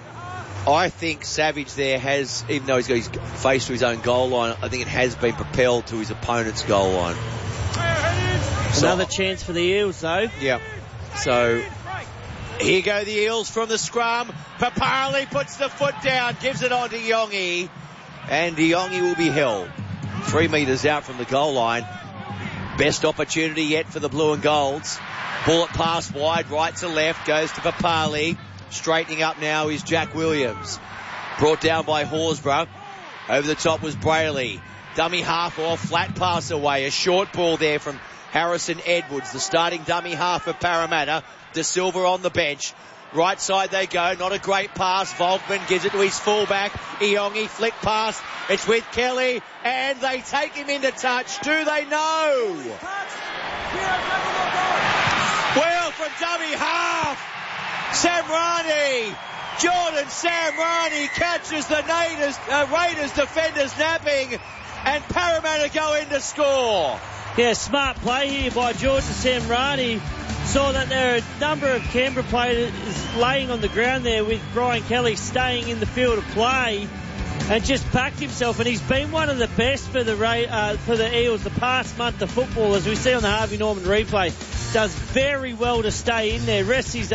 I think Savage there has, even though he's got his face to his own goal line, I think it has been propelled to his opponent's goal line. Another chance for the Eels, though. Yeah. So, here go the Eels from the scrum. Papali puts the foot down, gives it on to Yongi, and Yongi will be held 3 metres out from the goal line. Best opportunity yet for the Blue and Golds. Bullet pass wide, right to left, goes to Papali. Straightening up now is Jack Williams. Brought down by Horsburgh. Over the top was Brayley. Dummy half off, flat pass away. A short ball there from Harrison Edwards, the starting dummy half of Parramatta. De Silva on the bench. Right side they go, not a great pass. Volkman gives it to his fullback. Iongi flick pass. It's with Kelly, and they take him into touch. Do they know? Well, from dummy half, Samrani. Jordan Samrani catches the Raiders defenders napping, and Parramatta go in to score. Yeah, smart play here by Jordan Samrani. Saw that there are a number of Canberra players laying on the ground there, with Brian Kelly staying in the field of play, and just backed himself. And he's been one of the best for the Eels the past month of football, as we see on the Harvey Norman replay. Does very well to stay in there. Rests his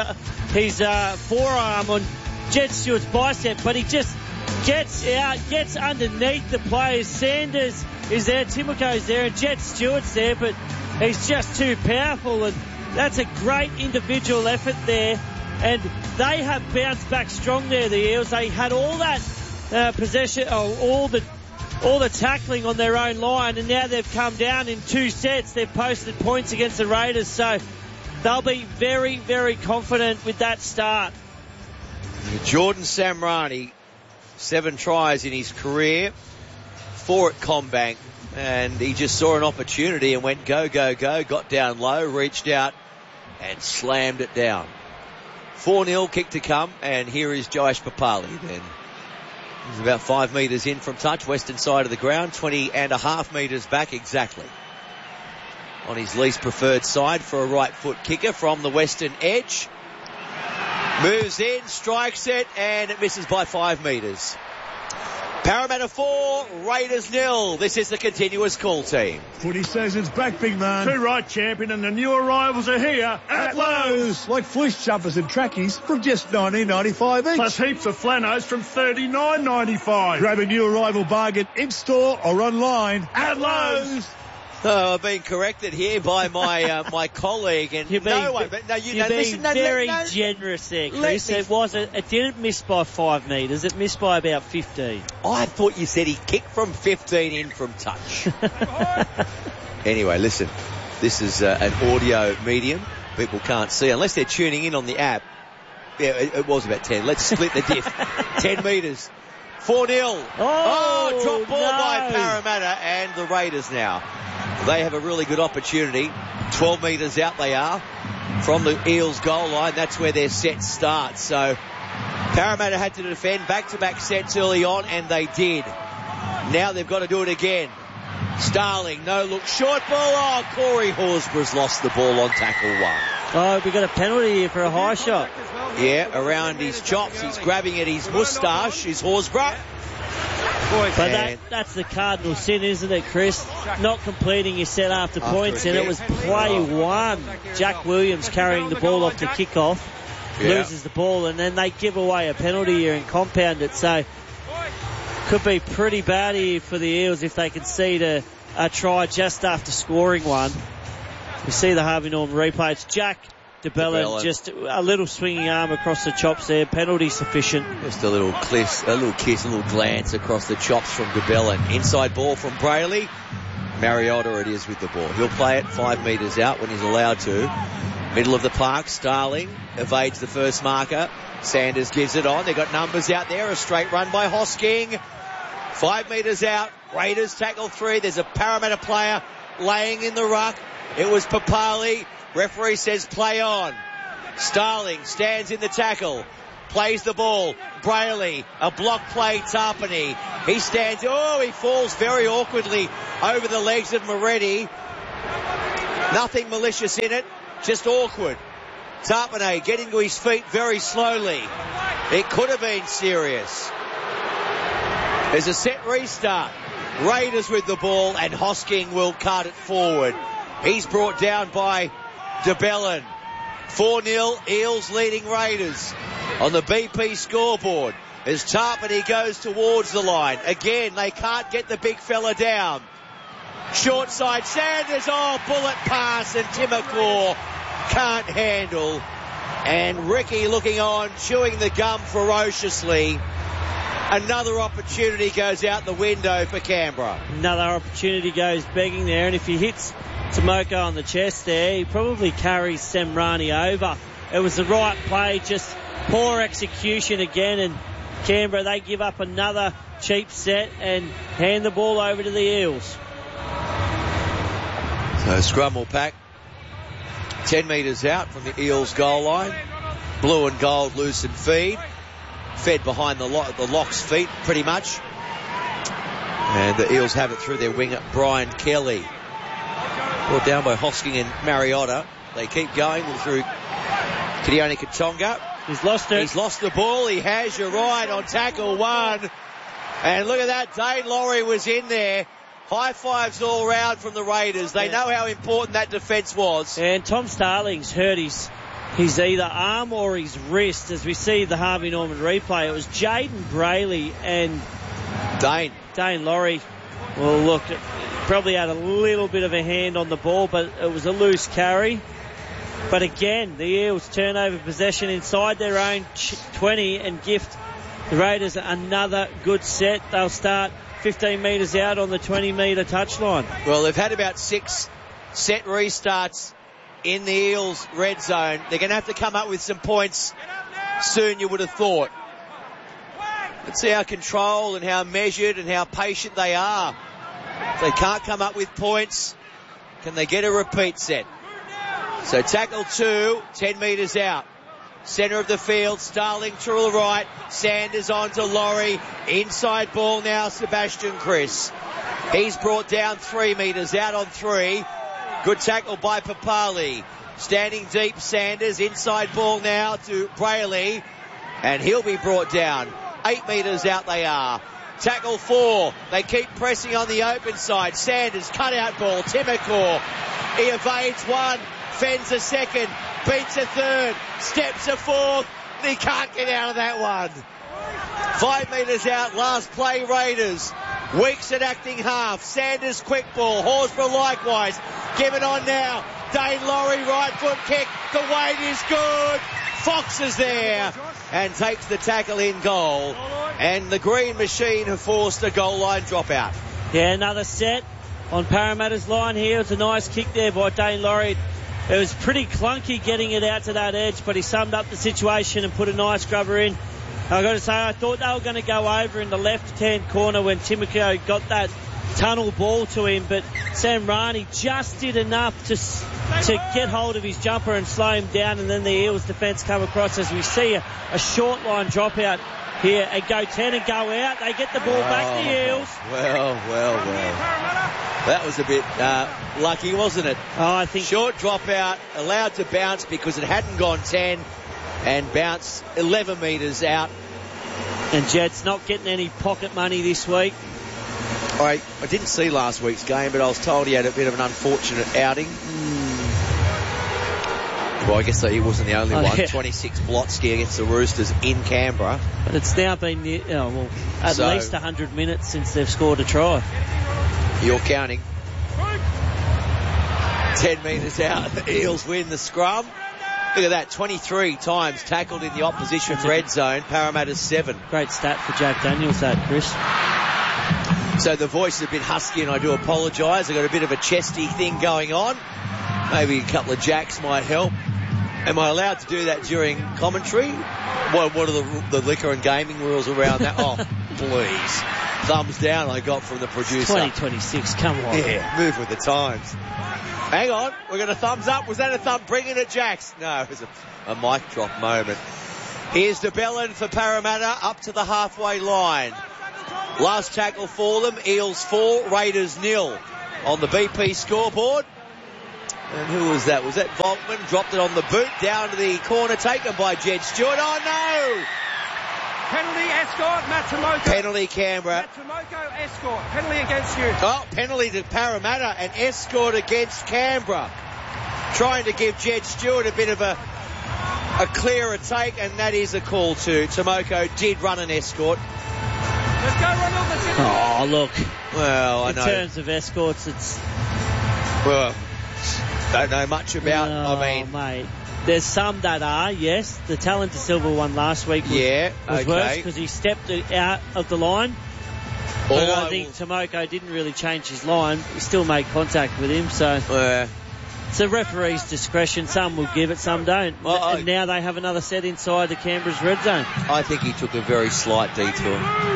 forearm on Jet Stewart's bicep, but he just gets out, gets underneath the players. Sanders is there, Timoko's there, and Jet Stewart's there, but he's just too powerful, and that's a great individual effort there. And they have bounced back strong there, the Eels. They had all that possession, all the tackling on their own line, and now they've come down in 2 sets. They've posted points against the Raiders, so they'll be very, very confident with that start. Jordan Samrani, 7 tries in his career, 4 at Combank, and he just saw an opportunity and went go, go, go, got down low, reached out and slammed it down. 4-0 kick to come, and here is Joash Papali then. He's about 5 metres in from touch, western side of the ground, 20.5 metres back exactly. On his least preferred side for a right foot kicker from the western edge. Moves in, strikes it, and it misses by 5 metres. Parramatta 4, Raiders 0. This is the continuous call team. Footy season's back, big man. Two right champion, and the new arrivals are here at Lowe's. Like fleece jumpers and trackies from just $19.95 each. Plus heaps of flanos from $39.95. Grab a new arrival bargain in-store or online at Lowe's. Oh, I've been corrected here by my my colleague, and you're being very generous there, Chris. It didn't miss by 5 metres. It missed by about 15. I thought you said he kicked from 15 in from touch. Anyway, listen, this is an audio medium. People can't see unless they're tuning in on the app. Yeah, it was about 10. Let's split the diff. 10 metres. 4-0. Drop ball by Parramatta, and the Raiders now. They have a really good opportunity. 12 metres out they are from the Eels goal line. That's where their set starts. So Parramatta had to defend back-to-back sets early on, and they did. Now they've got to do it again. Starling, no look, short ball. Corey Horsburgh's lost the ball on tackle 1. We got a penalty here for a high shot. Yeah, around his chops. He's grabbing at his moustache, is Horsburgh. But that's the cardinal sin, isn't it, Chris? Not completing your set after points, and it was play one. Jack Williams carrying the ball off the kickoff, loses the ball, and then they give away a penalty here and compound it. So could be pretty bad here for the Eels if they concede a try just after scoring one. You see the Harvey Norman replay. It's Jack DeBellin, just a little swinging arm across the chops there. Penalty sufficient. Just a little kiss, a little glance across the chops from DeBellin. Inside ball from Brayley. Mariota it is with the ball. He'll play it 5 metres out when he's allowed to. Middle of the park, Starling evades the first marker. Sanders gives it on. They've got numbers out there. A straight run by Hosking. 5 metres out. Raiders tackle 3. There's a Parramatta player laying in the ruck. It was Papali. Referee says play on. Starling stands in the tackle. Plays the ball. Brayley. A block play, Tarpany. He stands. He falls very awkwardly over the legs of Moretti. Nothing malicious in it. Just awkward. Tarpany getting to his feet very slowly. It could have been serious. There's a set restart. Raiders with the ball, and Hosking will cart it forward. He's brought down by DeBellin. 4-0, Eels leading Raiders on the BP scoreboard as Tarpany goes towards the line. Again, they can't get the big fella down. Short side, Sanders, bullet pass, and Timacor can't handle. And Ricky looking on, chewing the gum ferociously. Another opportunity goes out the window for Canberra. Another opportunity goes begging there, and if he hits Tomoko on the chest there, he probably carries Semrani over. It was the right play, just poor execution again, and Canberra, they give up another cheap set and hand the ball over to the Eels. So scrum will pack 10 metres out from the Eels goal line. Blue and gold loose and feed. Fed behind the Locks' feet pretty much. And the Eels have it through their winger, Brian Kelly. Brought down by Hosking and Mariota. They keep going through Kidione Katonga. He's lost it. He's lost the ball. He has, you're right, on tackle 1. And look at that. Dane Laurie was in there. High fives all round from the Raiders. They know how important that defence was. And Tom Starling's hurt his either arm or his wrist, as we see the Harvey Norman replay. It was Jaden Brayley and Dane Laurie. Well, look, probably had a little bit of a hand on the ball, but it was a loose carry. But again, the Eels turn over possession inside their own 20 and gift the Raiders another good set. They'll start 15 metres out on the 20-metre touchline. Well, they've had about 6 set restarts in the Eels' red zone. They're going to have to come up with some points soon, you would have thought. Let's see how controlled and how measured and how patient they are. If they can't come up with points, can they get a repeat set? So tackle 2, 10 metres out. Centre of the field, Starling to the right. Sanders on to Laurie. Inside ball now, Sebastian Chris. He's brought down 3 metres out on 3. Good tackle by Papali. Standing deep, Sanders. Inside ball now to Brayley. And he'll be brought down. 8 metres out they are. Tackle 4. They keep pressing on the open side. Sanders, cut out ball. Timacor. He evades 1. Fends a 2nd. Beats a 3rd. Steps a 4th. And he can't get out of that one. 5 metres out. Last play, Raiders. Weeks at acting half. Sanders quick ball. Horsburgh likewise. Give it on now. Dane Laurie right foot kick. The weight is good. Fox is there and takes the tackle in goal. And the Green Machine have forced a goal line dropout. Yeah, another set on Parramatta's line here. It's a nice kick there by Dane Laurie. It was pretty clunky getting it out to that edge, but he summed up the situation and put a nice grubber in. I've got to say, I thought they were going to go over in the left-hand corner when Timoko got that tunnel ball to him, but Sam Rani just did enough to get hold of his jumper and slow him down, and then the Eels defence come across as we see a short line dropout here and go 10 and go out. They get the ball back, the Eels. Well. That was a bit lucky, wasn't it? Oh, I think short dropout, allowed to bounce because it hadn't gone 10 and bounced 11 metres out. And Jets not getting any pocket money this week. I didn't see last week's game, but I was told he had a bit of an unfortunate outing. Well, I guess he wasn't the only one. Yeah. 26 Blotsky against the Roosters in Canberra. But it's now been at least 100 minutes since they've scored a try. You're counting. 10 metres out. The Eels win the scrum. Look at that, 23 times tackled in the opposition's red zone. Parramatta's 7. Great stat for Jack Daniels, that, Chris. So the voice is a bit husky, and I do apologise. I've got a bit of a chesty thing going on. Maybe a couple of jacks might help. Am I allowed to do that during commentary? What are the liquor and gaming rules around that? Oh, please. Thumbs down I got from the producer. 2026, come on. Yeah, move with the times. Hang on, we're going to thumbs up. Was that a thumb? Bring it at Jacks. No, it was a mic drop moment. Here's DeBellin for Parramatta up to the halfway line. Last tackle for them, Eels 4, Raiders 0 on the BP scoreboard. And who was that? Was that Volkman? Dropped it on the boot, down to the corner, taken by Jed Stewart. Oh no! Penalty, Escort, Matsumoto. Penalty, Canberra. Matsumoto, Escort. Penalty against you. Oh, penalty to Parramatta and Escort against Canberra. Trying to give Jed Stewart a bit of a clearer take, and that is a call to Tomoko. Did run an Escort. Let's go, Ronald. Oh, look. Well, I know. In terms of Escorts, it's... Well, don't know much about, mate. There's some that are, yes. The Talent to Silver one last week was worse because he stepped out of the line. But I think Tomoko didn't really change his line. He still made contact with him, so it's a referee's discretion. Some will give it, some don't. And now they have another set inside the Canberra's red zone. I think he took a very slight detour.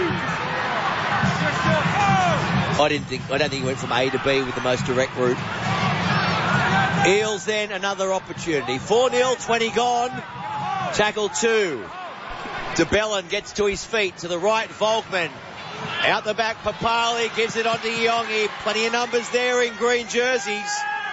I don't think he went from A to B with the most direct route. Eels then, another opportunity. 4-0, 20 gone. Tackle 2. DeBellin gets to his feet, to the right, Volkman. Out the back, Papali gives it on to Yongi. Plenty of numbers there in green jerseys.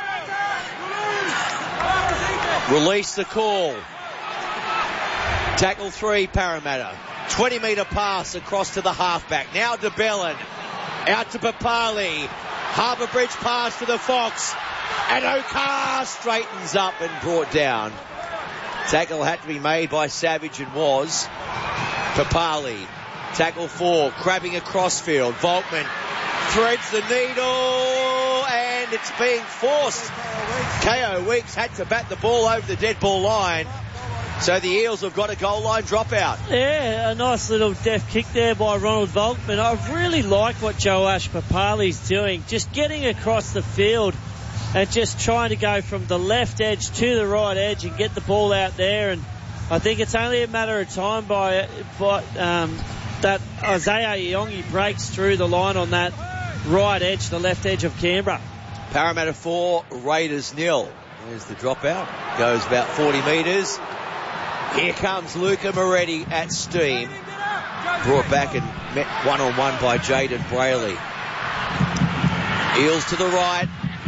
Release the call. Tackle 3, Parramatta. 20-metre pass across to the halfback. Now DeBellin. Out to Papali. Harbour Bridge pass to the Fox. And Okar straightens up and brought down. Tackle had to be made by Savage and was. Papali. Tackle 4. Crabbing across field. Volkman threads the needle. And it's being forced. K.O. Weeks had to bat the ball over the dead ball line. So the Eels have got a goal line dropout. Yeah, a nice little deft kick there by Ronald Volkman. I really like what Joash Papali's doing. Just getting across the field and just trying to go from the left edge to the right edge and get the ball out there. And I think it's only a matter of time that Isaiah Iongi breaks through the line on that right edge, the left edge of Canberra. Parramatta 4, Raiders 0. There's the dropout. Goes about 40 metres. Here comes Luca Moretti at steam. Brought back and met one-on-one by Jaden Brayley. Eels to the right.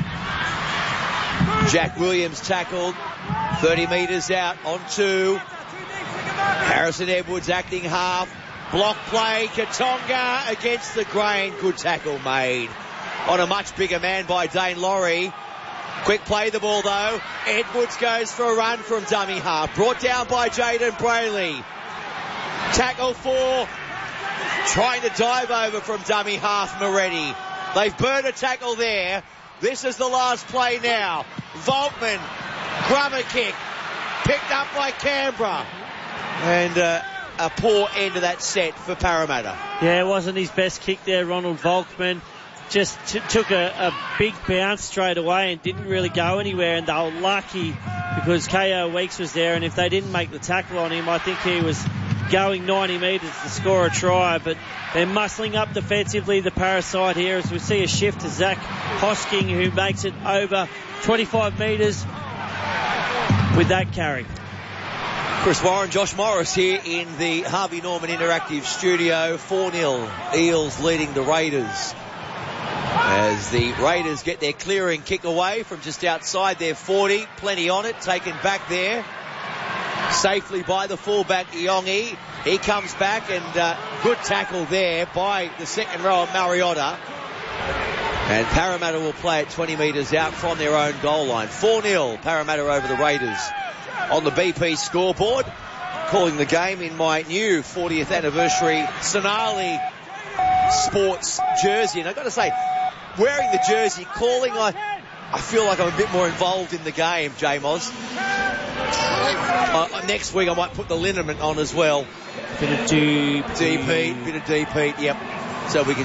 Jack Williams tackled. 30 metres out on 2. Harrison Edwards acting half. Block play. Katonga against the grain. Good tackle made on a much bigger man by Dane Laurie. Quick play the ball though. Edwards goes for a run from dummy half. Brought down by Jaden Brayley. Tackle 4. Trying to dive over from dummy half Moretti. They've burned a tackle there. This is the last play now. Volkman. Grubber kick. Picked up by Canberra. And a poor end of that set for Parramatta. Yeah, it wasn't his best kick there, Ronald Volkman. Just took a big bounce straight away and didn't really go anywhere, and they were lucky because K.O. Weeks was there, and if they didn't make the tackle on him, I think he was going 90 metres to score a try. But they're muscling up defensively, the Parasite here, as we see a shift to Zach Hosking, who makes it over 25 metres with that carry. Chris Warren, Josh Morris here in the Harvey Norman Interactive Studio. 4-0, Eels leading the Raiders. As the Raiders get their clearing kick away from just outside their 40. Plenty on it, taken back there. safely by the fullback, Iongi. He comes back and good tackle there by the second row, Mariota. And Parramatta will play it 20 metres out from their own goal line. 4-0 Parramatta over the Raiders on the BP scoreboard. Calling the game in my new 40th anniversary Sonali Sports jersey. And I've got to say, wearing the jersey, calling, I feel like I'm a bit more involved in the game, J-Moz. Next week I might put the liniment on as well. Bit of DP. Bit of DP, yep. So we can